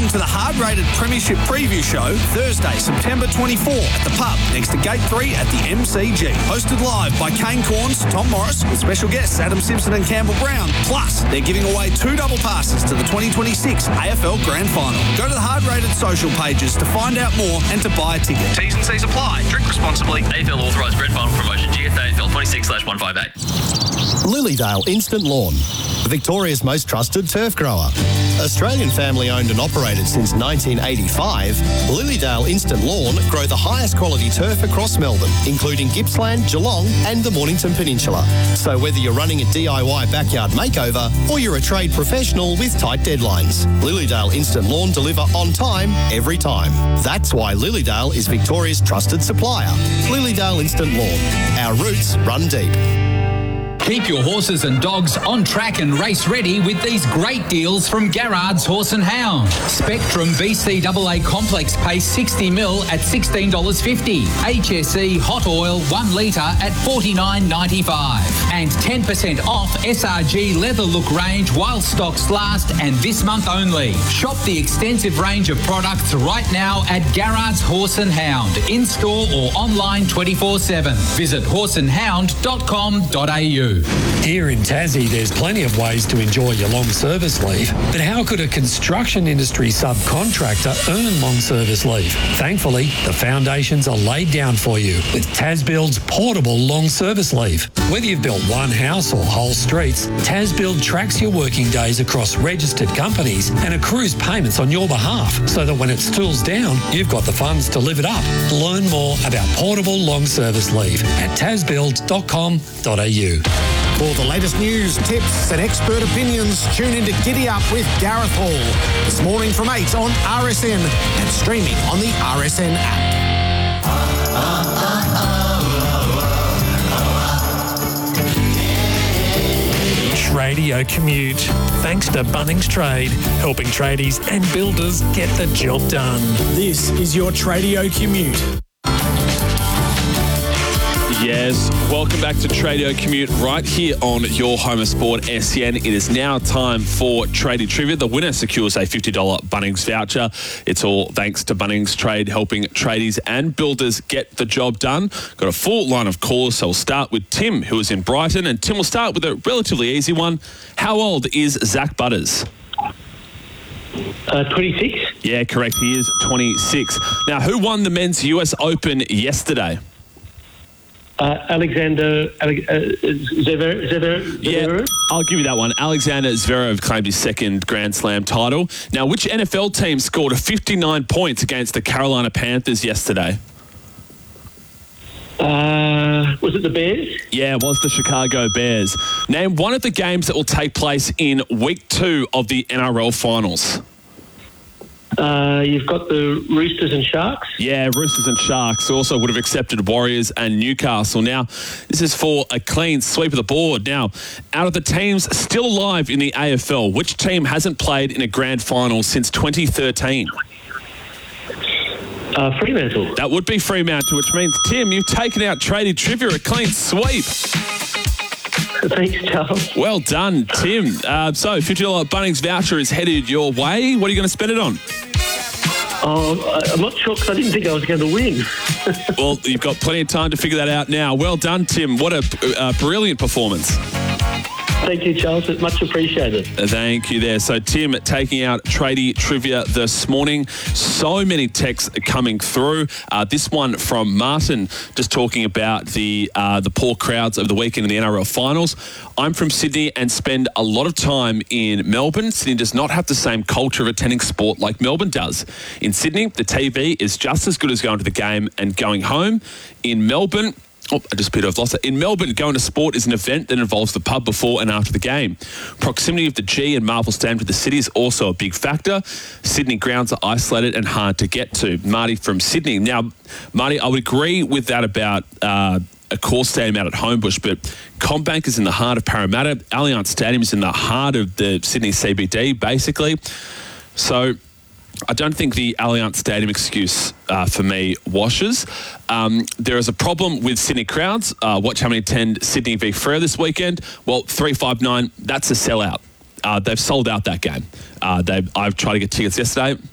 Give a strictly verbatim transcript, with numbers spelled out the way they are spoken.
along to the hard-rated Premiership Preview Show Thursday, September twenty-fourth at the pub next to Gate three at the M C G. Hosted live by Kane Corns, Tom Morris, with special guests Adam Simpson and Campbell Brown. Plus, they're giving away two double passes to the twenty twenty-six A F L Grand Final. Go to the hard-rated social pages to find out more and to buy a ticket. T's and C's apply. Drink responsibly. A F L authorised Grand Final promotion. G F A A F L twenty-six slash one fifty-eight. Lilydale Instant Lawn, Victoria's most trusted turf grower. Australian family owned and operated since nineteen eighty-five, Lilydale Instant Lawn grow the highest quality turf across Melbourne, including Gippsland, Geelong and the Mornington Peninsula. So whether you're running a D I Y backyard makeover or you're a trade professional with tight deadlines, Lilydale Instant Lawn deliver on time, every time. That's why Lilydale is Victoria's trusted supplier. Lilydale Instant Lawn. Our roots run deep. Keep your horses and dogs on track and race ready with these great deals from Garrard's Horse and Hound. Spectrum B C A A Complex pays sixty mil at sixteen dollars fifty. H S E Hot Oil one litre at forty-nine ninety-five. And ten percent off S R G Leather Look range while stocks last and this month only. Shop the extensive range of products right now at Garrard's Horse and Hound, in-store or online twenty-four seven. Visit horse and hound dot com dot a u. Here in Tassie, there's plenty of ways to enjoy your long service leave. But how could a construction industry subcontractor earn long service leave? Thankfully, the foundations are laid down for you with TasBuild's portable long service leave. Whether you've built one house or whole streets, TasBuild tracks your working days across registered companies and accrues payments on your behalf so that when it stools down, you've got the funds to live it up. Learn more about portable long service leave at tasbuild dot com dot a u. For the latest news, tips and expert opinions, tune in to Giddy Up with Gareth Hall this morning from eight on R S N and streaming on the R S N app. Radio Commute. Thanks to Bunnings Trade, helping tradies and builders get the job done. This is your Tradio Commute. Yes, welcome back to Tradio Commute right here on your home of sport, S E N. It is now time for Tradie Trivia. The winner secures a fifty dollars Bunnings voucher. It's all thanks to Bunnings Trade, helping tradies and builders get the job done. Got a full line of callers, so we'll start with Tim, who is in Brighton. And Tim, will start with a relatively easy one. How old is Zach Butters? Uh, twenty-six. Yeah, correct. He is twenty-six. Now, who won the men's U S Open yesterday? Uh, Alexander uh, Zverev. Zverev. Yeah, I'll give you that one. Alexander Zverev claimed his second Grand Slam title. Now, which N F L team scored fifty-nine points against the Carolina Panthers yesterday? Uh, was it the Bears? Yeah, it was the Chicago Bears. Name one of the games that will take place in week two of the N R L Finals. Uh, you've got the Roosters and Sharks. Yeah, Roosters and Sharks. Also would have accepted Warriors and Newcastle. Now, this is for a clean sweep of the board. Now, out of the teams still alive in the A F L, which team hasn't played in a grand final since twenty thirteen? Uh, Fremantle. That would be Fremantle, which means, Tim, you've taken out Tradie Trivia, a clean sweep. Thanks, Charles. Well done, Tim. Uh, so, fifty dollars Bunnings voucher is headed your way. What are you going to spend it on? Oh, I'm not sure because I didn't think I was going to win. Well, you've got plenty of time to figure that out now. Well done, Tim. What a uh, brilliant performance. Thank you, Charles. It's much appreciated. Thank you there. So, Tim, taking out Tradie Trivia this morning. So many texts coming through. Uh, this one from Martin, just talking about the uh, the poor crowds over the weekend in the N R L Finals. I'm from Sydney and spend a lot of time in Melbourne. Sydney does not have the same culture of attending sport like Melbourne does. In Sydney, the T V is just as good as going to the game and going home. In Melbourne, Oh, I just peed, I've lost it. In Melbourne, going to sport is an event that involves the pub before and after the game. Proximity of the G and Marvel Stand with the city is also a big factor. Sydney grounds are isolated and hard to get to. Marty from Sydney. Now, Marty, I would agree with that about uh, a core stadium out at Homebush, but CommBank is in the heart of Parramatta. Allianz Stadium is in the heart of the Sydney C B D, basically. So I don't think the Allianz Stadium excuse uh, for me washes. Um, there is a problem with Sydney crowds. Uh, watch how many attend Sydney v Freo this weekend. Well, three five nine, that's a sellout. Uh, they've sold out that game. Uh, I've tried to get tickets yesterday.